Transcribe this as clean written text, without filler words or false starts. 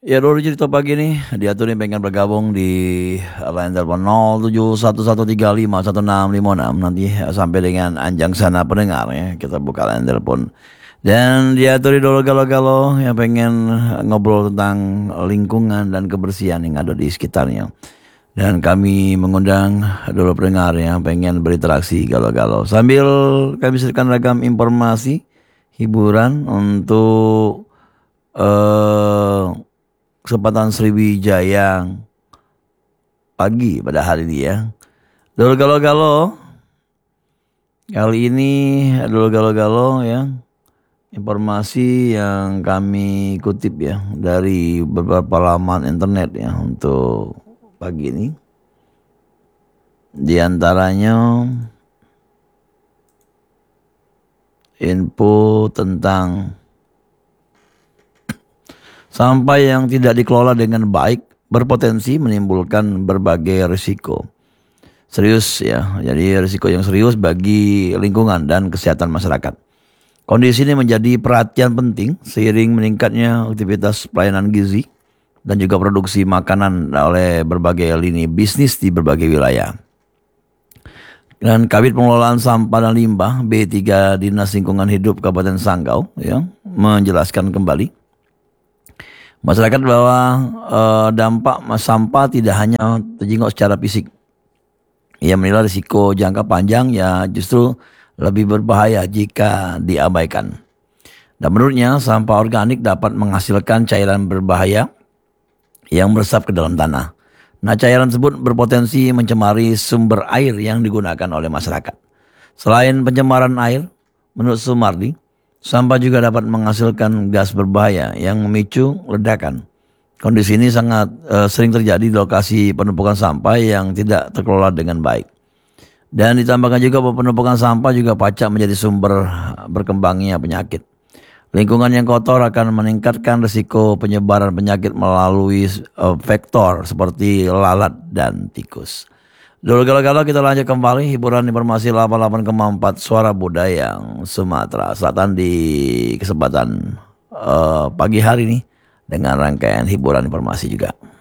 Ya dulu cerita pagi nih, dia tuh nih pengen bergabung di line telepon 0711351656 nanti sampai dengan anjang sana pendengar ya. Kita buka line telepon. Dan dia tuh dulu galau-galau yang pengen ngobrol tentang lingkungan dan kebersihan yang ada di sekitarnya. Dan kami mengundang dulu pendengar yang pengen berinteraksi galau-galau. Sambil kami berikan ragam informasi, hiburan untuk eh kesempatan Sriwijaya pagi pada hari ini ya. Dulu galau-galau kali ini dulu galau-galau ya. Informasi yang kami kutip ya dari beberapa laman internet ya untuk pagi ini. Di antaranya info tentang sampah yang tidak dikelola dengan baik berpotensi menimbulkan berbagai risiko. Serius ya, jadi risiko yang serius bagi lingkungan dan kesehatan masyarakat. Kondisi ini menjadi perhatian penting seiring meningkatnya aktivitas pelayanan gizi dan juga produksi makanan oleh berbagai lini bisnis di berbagai wilayah. Dan Kabid Pengelolaan Sampah dan Limbah B3 Dinas Lingkungan Hidup Kabupaten Sanggau ya menjelaskan kembali masyarakat bahwa dampak sampah tidak hanya terjenguk secara fisik. Ia menilai risiko jangka panjang ya justru lebih berbahaya jika diabaikan. Dan menurutnya sampah organik dapat menghasilkan cairan berbahaya yang meresap ke dalam tanah. Nah, cairan tersebut berpotensi mencemari sumber air yang digunakan oleh masyarakat. Selain pencemaran air, menurut Sumardi, sampah juga dapat menghasilkan gas berbahaya yang memicu ledakan. Kondisi ini sangat sering terjadi di lokasi penumpukan sampah yang tidak terkelola dengan baik. Dan ditambahkan juga bahwa penumpukan sampah juga pacak menjadi sumber berkembangnya penyakit. Lingkungan yang kotor akan meningkatkan risiko penyebaran penyakit melalui vektor seperti lalat dan tikus. Dulu kalau kita lanjut kembali hiburan informasi 88,4 Suara Budaya Sumatera Selatan di kesempatan pagi hari ini dengan rangkaian hiburan informasi juga.